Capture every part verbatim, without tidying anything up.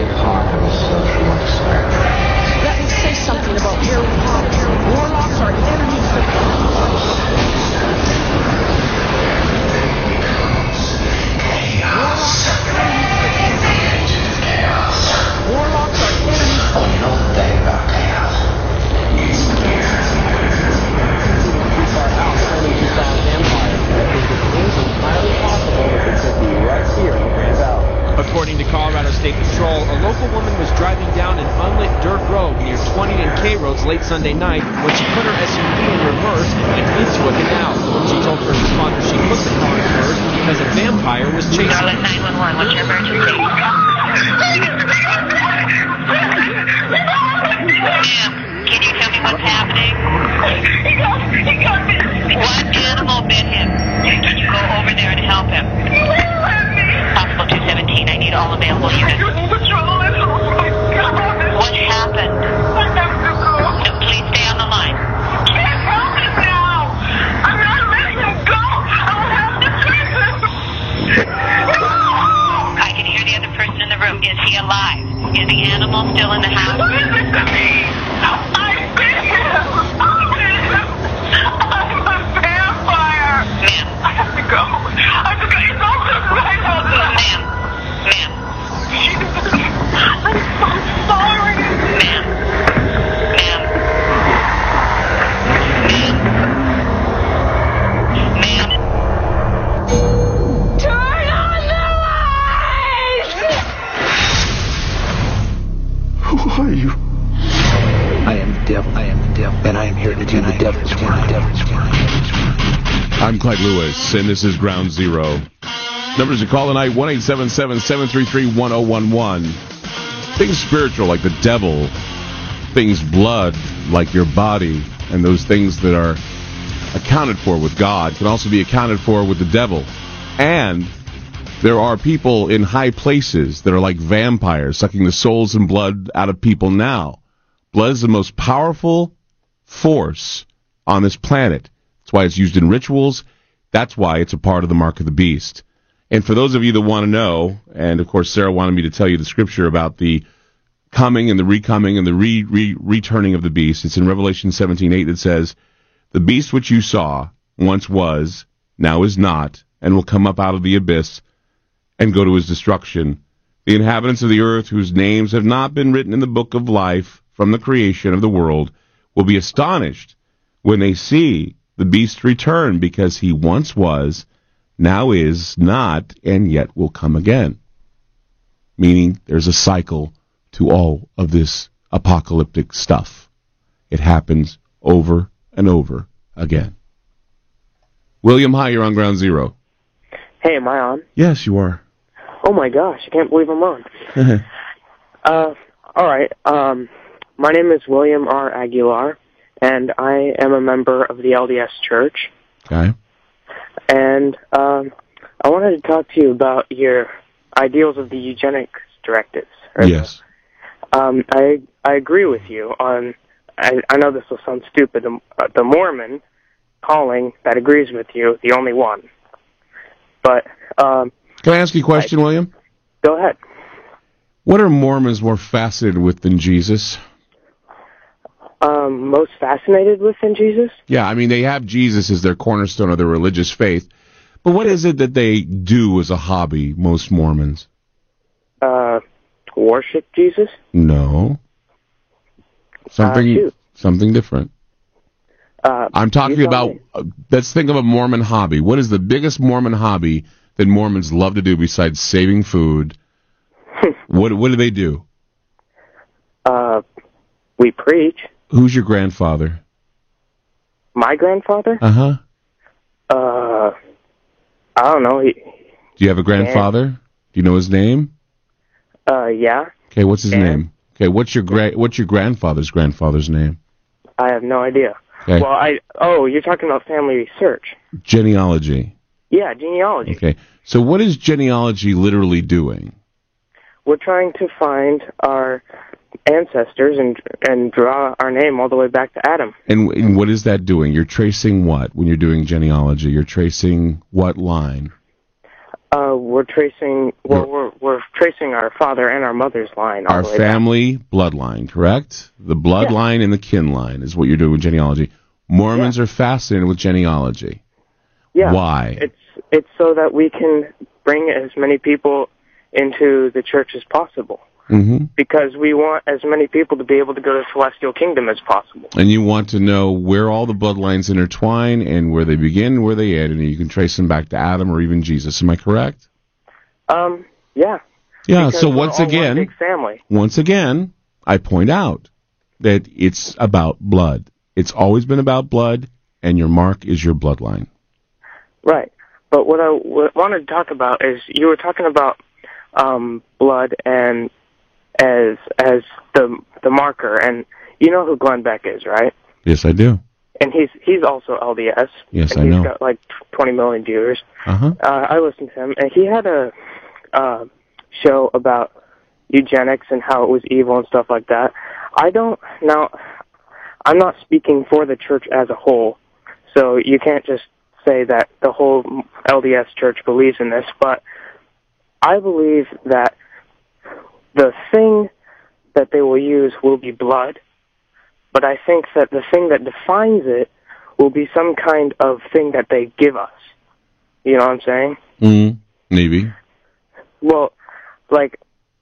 big part of a social experiment. Let me say something about Harry Potter. Warlocks are enemies of God. Chaos. Chaos. Warlocks are enemies Oh, you know the thing about chaos. You scare Too far out, claiming to solve vampires. I think it is entirely possible that they could be right here in Grand Valley. According to Colorado State Patrol, a local woman was driving down an unlit dirt road near twentieth and K Roads late Sunday night when she put her S U V in reverse and went into a canal. She told first responders she put the car in reverse because a vampire was chasing her. Charlotte nine one one, what's your emergency? Ma'am, can you tell me what's happening? He got, he got me. What animal bit him? Can you go over there and help him? Hospital two seventeen, I need all available units. What happened? I have to go. No, please stay on the line. Can't help him now. I'm not letting him go. I'll have to treat him. I can hear the other person in the room. Is he alive? Is the animal still in the house? Listen to me. I bit him. I bit him. I'm a vampire. Ma'am. I have to go. I have to go. It's all just right outside. Ma'am. Ma'am. I'm so sorry. Ma'am. Ma'am. Ma'am. Ma'am. Turn on the lights! Who are you? I am the devil. I am the devil. And I am here to do the devil's work. The devil's work. I'm Clyde Lewis, and this is Ground Zero. Numbers to call tonight, one eight seven seven, seven three three, one oh one one. Things spiritual, like the devil. Things blood, like your body. And those things that are accounted for with God can also be accounted for with the devil. And there are people in high places that are like vampires, sucking the souls and blood out of people now. Blood is the most powerful force on this planet. That's why it's used in rituals. That's why it's a part of the mark of the beast. And for those of you that want to know, and of course Sarah wanted me to tell you the scripture about the coming and the recoming and the re, re, returning of the beast. It's in Revelation seventeen eight that says, "The beast which you saw once was, now is not, and will come up out of the abyss and go to his destruction. The inhabitants of the earth whose names have not been written in the book of life from the creation of the world will be astonished when they see the beast return, because he once was, now is not, and yet will come again." Meaning there's a cycle to all of this apocalyptic stuff. It happens over and over again. William, hi, you're on Ground Zero. Hey, am I on? Yes, you are. Oh my gosh, I can't believe I'm on. uh, all right. Um, my name is William R. Aguilar, and I am a member of the L D S Church. Okay. And um, I wanted to talk to you about your ideals of the eugenics directives. Right? Yes. Um, I I agree with you on. I, I know this will sound stupid. The, uh, the Mormon calling that agrees with you, the only one. But um, can I ask you a question, I, William? Go ahead. What are Mormons more fascinated with than Jesus? Um, most fascinated with than Jesus? Yeah, I mean, they have Jesus as their cornerstone of their religious faith. But what is it that they do as a hobby, most Mormons? Uh, worship Jesus? No. Something, uh, something different. Uh, I'm talking about, uh, let's think of a Mormon hobby. What is the biggest Mormon hobby that Mormons love to do besides saving food? what What do they do? Uh, we preach. Who's your grandfather? My grandfather? Uh-huh. Uh, I don't know. He, do you have a grandfather? Dan. Do you know his name? Uh, yeah. Okay, what's his Dan. name? Okay, what's your gra- what's your grandfather's grandfather's name? I have no idea. Okay. Well, I oh, you're talking about family research. Genealogy. Yeah, genealogy. Okay. So what is genealogy literally doing? We're trying to find our ancestors and and draw our name all the way back to Adam. And, and what is that doing? You're tracing what when you're doing genealogy? You're tracing what line? Uh, we're tracing. Well, we're we're tracing our father and our mother's line. All Our the way family bloodline, correct? The bloodline and the kin line is what you're doing with genealogy. Mormons Yeah. are fascinated with genealogy. Yeah. Why? It's it's so that we can bring as many people into the church as possible. Mm-hmm. Because we want as many people to be able to go to the celestial kingdom as possible. And you want to know where all the bloodlines intertwine and where they begin, where they end, and you can trace them back to Adam or even Jesus. Am I correct? Um. Yeah. Yeah. Because So we're once all one again, big family. once again, I point out that it's about blood. It's always been about blood, and your mark is your bloodline. Right. But what I w- wanted to talk about is you were talking about um, blood and as as the the marker, and you know who Glenn Beck is, right? Yes, I do. And he's he's also L D S. Yes, and I he's know. got like twenty million viewers. Uh-huh. Uh, I listened to him, and he had a uh, show about eugenics and how it was evil and stuff like that. I don't now. I'm not speaking for the church as a whole, so you can't just say that the whole L D S church believes in this, but I believe that the thing that they will use will be blood, but I think that the thing that defines it will be some kind of thing that they give us. You know what I'm saying? Mm, maybe. Well, like,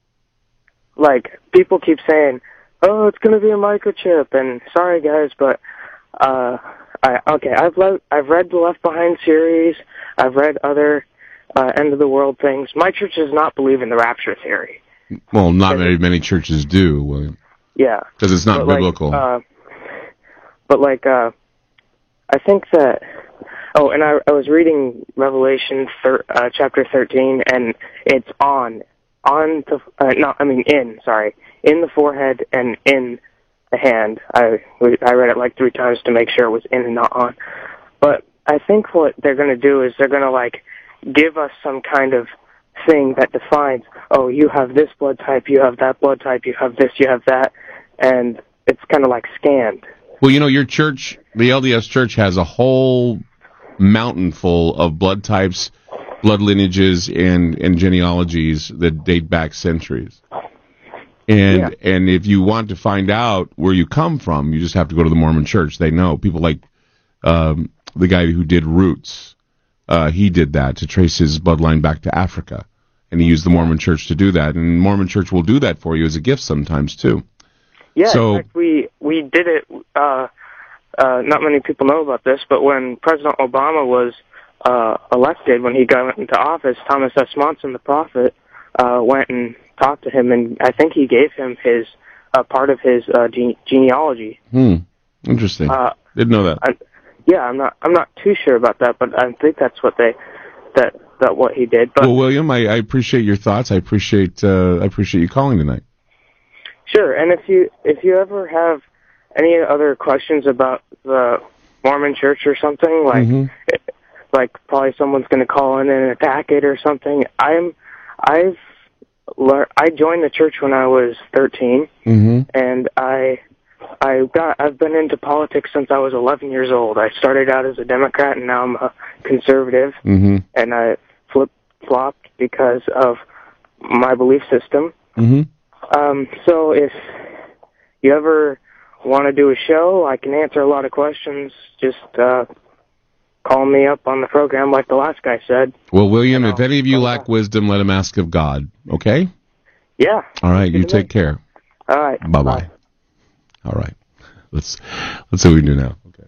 like people keep saying, "Oh, it's going to be a microchip," and sorry guys, but uh, I okay, I've le- I've read the Left Behind series. I've read other uh, end of the world things. My church does not believe in the rapture theory. Well, not very many churches do, William. Yeah, Because it's not but like, biblical. uh, but like, uh, I think that. Oh, and I, I was reading Revelation thir- uh, chapter thirteen, and it's on, on the, uh, no, I mean in, sorry, in the forehead and in the hand. I I read it like three times to make sure it was in and not on. But I think what they're going to do is they're going to like give us some kind of thing that defines, oh, you have this blood type, you have that blood type, you have this, you have that, and it's kind of like scanned. Well, you know, your church, the L D S church, has a whole mountain full of blood types, blood lineages, and, and genealogies that date back centuries. And Yeah. and if you want to find out where you come from, you just have to go to the Mormon church. They know. People like um, the guy who did Roots, uh, he did that to trace his bloodline back to Africa. And he used the Mormon church to do that. And Mormon church will do that for you as a gift sometimes, too. Yeah, So- in fact, we we did it. Uh, uh, not many people know about this, but when President Obama was uh, elected, when he got into office, Thomas S. Monson, the prophet, uh, went and talked to him, and I think he gave him his uh, part of his uh, gene- genealogy. Hmm. Interesting. Uh, Didn't know that. I, yeah, I'm not I'm not too sure about that, but I think that's what they that that what he did. But Well, William, I, I appreciate your thoughts. I appreciate uh, I appreciate you calling tonight. sure, and if you if you ever have any other questions about the Mormon Church or something, like Mhm. like probably someone's going to call in and attack it or something. I'm I've learned I joined the church when I was thirteen, Mm-hmm. and I I got I've been into politics since I was eleven years old. I started out as a Democrat, and now I'm a conservative, Mm-hmm. and I flip flopped because of my belief system. Mm-hmm. Um, so if you ever want to do a show, I can answer a lot of questions. Just uh, call me up on the program like the last guy said. Well, William, You if know, any of you go lack back. wisdom, let him ask of God. Okay? Yeah. All right. You Good to take care. All right. Bye bye. All right. Let's let's see what we can do now. Okay.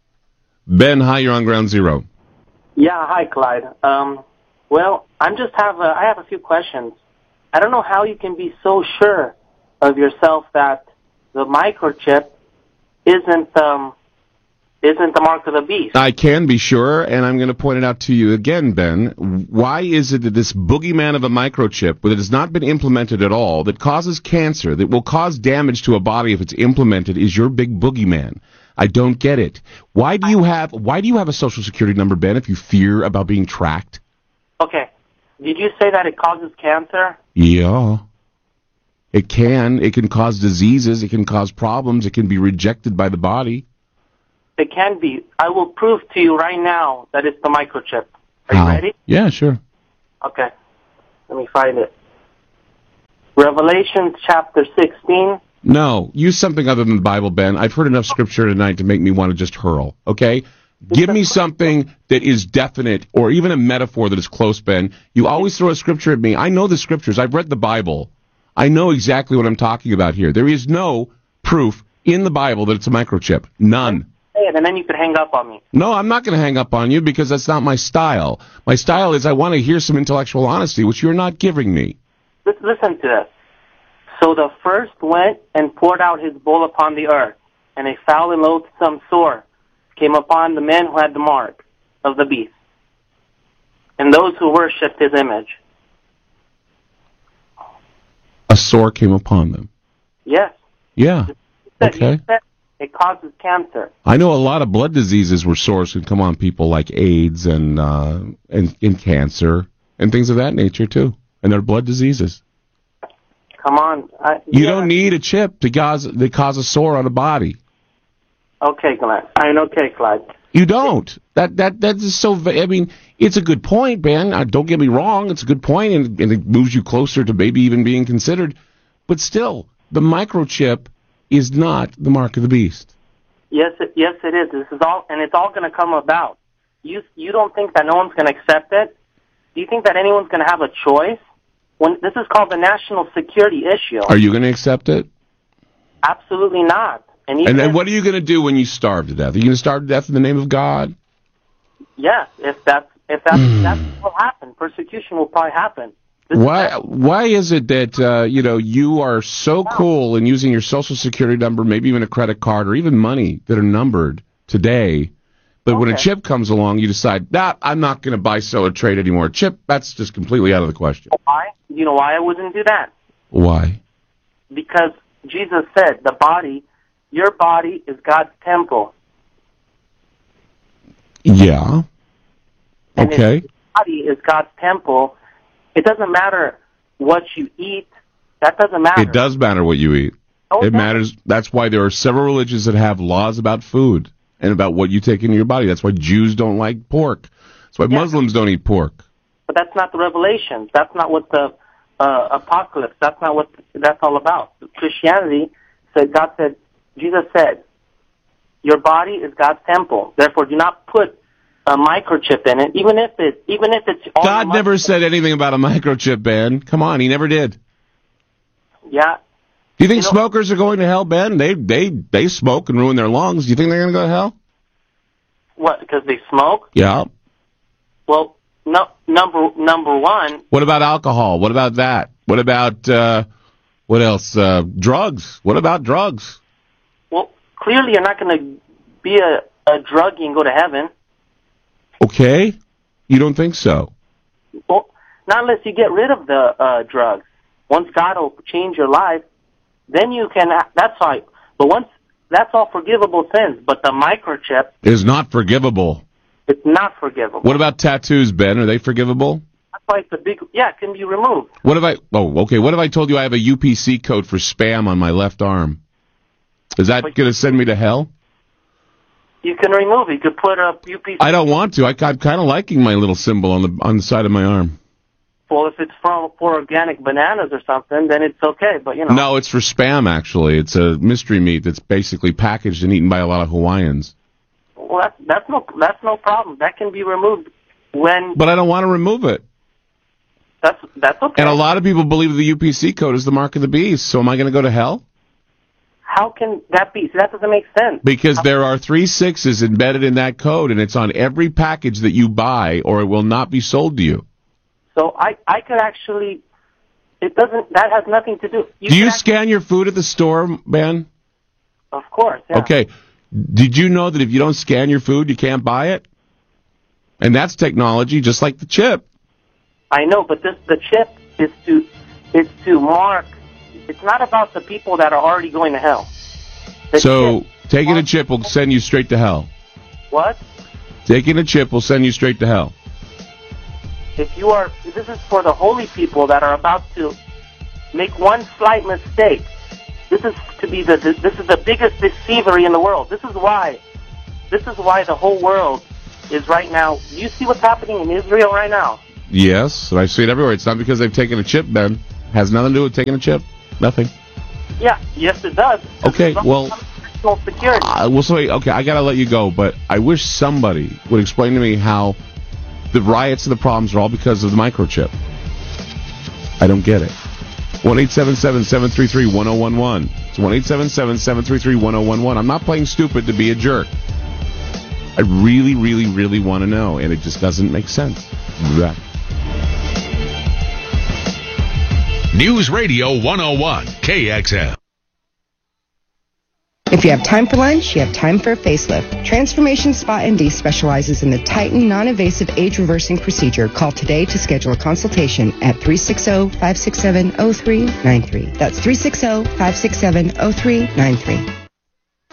Ben, hi. You're on Ground Zero. Yeah, hi, Clyde. Um, well, I'm just have a, I have a few questions. I don't know how you can be so sure of yourself that the microchip isn't um, isn't the mark of the beast. I can be sure, and I'm going to point it out to you again, Ben. Why is it that this boogeyman of a microchip that has not been implemented at all, that causes cancer, that will cause damage to a body if it's implemented, is your big boogeyman? I don't get it. Why do you have Why do you have a social security number, Ben, if you fear about being tracked? Okay. Did you say that it causes cancer? Yeah. It can. It can cause diseases. It can cause problems. It can be rejected by the body. It can be. I will prove to you right now that it's the microchip. Are How? you ready? Yeah, sure. Okay. Let me find it. Revelation chapter sixteen. No, use something other than the Bible, Ben. I've heard enough scripture tonight to make me want to just hurl, okay? Give me something that is definite or even a metaphor that is close, Ben. You always throw a scripture at me. I know the scriptures. I've read the Bible. I know exactly what I'm talking about here. There is no proof in the Bible that it's a microchip. None. Say it, and then you could hang up on me. No, I'm not going to hang up on you because that's not my style. My style is I want to hear some intellectual honesty, which you're not giving me. Listen to this. So the first went and poured out his bowl upon the earth, and a foul and loathsome sore came upon the men who had the mark of the beast, and those who worshipped his image. A sore came upon them. Yes. Yeah. He said, Okay. he said it causes cancer. I know a lot of blood diseases where sores can come on people like AIDS and, uh, and, and cancer and things of that nature, too. And they're blood diseases. Come on. I, You yeah. don't need a chip to cause, to cause a sore on a body. Okay, Glenn. I mean, okay, Clyde. You don't. That that that is so. va- I mean, it's a good point, Ben. Uh, don't get me wrong. It's a good point, and, and it moves you closer to maybe even being considered. But still, the microchip is not the mark of the beast. Yes, it, yes, it is. This is all, and it's all going to come about. You you don't think that no one's going to accept it? Do you think that anyone's going to have a choice? When this is called the national security issue. Are you going to accept it? Absolutely not. And, even And then if- what are you going to do when you starve to death? Are you going to starve to death in the name of God? Yes, if that's if that's that's what will happen. Persecution will probably happen. This is Why that- why is it that uh, you know you are so cool in using your social security number, maybe even a credit card or even money that are numbered today, but when a Okay. chip comes along, you decide, nah, I'm not going to buy, sell, or trade anymore. Chip, that's just completely out of the question. Why? You know why I wouldn't do that? Why? Because Jesus said, the body, your body is God's temple. Yeah. And Okay. if your body is God's temple, it doesn't matter what you eat. That doesn't matter. It does matter what you eat. Oh, It does? matters. That's why there are several religions that have laws about food and about what you take into your body. That's why Jews don't like pork. That's why Yeah. Muslims don't eat pork. But that's not the Revelations. That's not what the uh, apocalypse. That's not what that's all about. Christianity said, God said, Jesus said, your body is God's temple. Therefore, do not put a microchip in it, even if it, even if it's. all God your never muscles. said anything about a microchip, Ben. Come on, he never did. Yeah. Do you think You know- smokers are going to hell, Ben? They they they smoke and ruin their lungs. Do you think they're going to go to hell? What? Because they smoke? Yeah. Well, no. Number number one. What about alcohol? What about that? What about uh, what else? Uh, drugs. What about drugs? Well, clearly you're not going to be a, a druggie and go to heaven. Okay, you don't think so? Well, not unless you get rid of the uh, drugs. Once God will change your life, then you can. That's why. But once that's all forgivable sins. But the microchip, It is not forgivable. it's not forgivable. What about tattoos, Ben? Are they forgivable? That's why it's a big. Yeah, it can be removed. What if I? Oh, okay. What if I told you I have a U P C code for spam on my left arm? Is that going to send me to hell? You can remove it. You could put a U P C. I don't want to. I, I'm kind of liking my little symbol on the on the side of my arm. Well, if it's for, for organic bananas or something, then it's okay. But you know. No, it's for spam, actually. It's a mystery meat that's basically packaged and eaten by a lot of Hawaiians. Well, that's that's no that's no problem. That can be removed when. But I don't want to remove it. That's that's okay. And a lot of people believe the U P C code is the mark of the beast. So am I going to go to hell? How can that be? See, that doesn't make sense. Because there are three sixes embedded in that code, and it's on every package that you buy, or it will not be sold to you. So I, I could actually, it doesn't, that has nothing to do. Do you could scan your food at the store, Ben? act- Of course, yeah. Okay. Did you know that if you don't scan your food, you can't buy it? And that's technology, just like the chip. I know, but this, the chip is to, is to mark, it's not about the people that are already going to hell. The So chip- taking a chip will send you straight to hell. What? Taking a chip will send you straight to hell. If you are, this is for the holy people that are about to make one slight mistake. This is to be the, this is the biggest deceivery in the world. This is why, this is why the whole world is right now. Do you see what's happening in Israel right now? Yes, and I see it everywhere. It's not because they've taken a chip, Ben. Has nothing to do with taking a chip. Nothing. Yeah, yes it does. Okay, well, Social security. I will say, okay, I gotta let you go, but I wish somebody would explain to me how the riots and the problems are all because of the microchip. I don't get it. one eight seven seven, seven three three, one zero one one. It's one eight seven seven, seven three three, one zero one one. I'm not playing stupid to be a jerk. I really, really, really want to know, and it just doesn't make sense. That. News Radio one oh one, K X L. If you have time for lunch, you have time for a facelift. Transformation Spa N D specializes in the Titan non-invasive age-reversing procedure. Call today to schedule a consultation at three six zero, five six seven, zero three nine three. That's three six zero, five six seven, zero three nine three.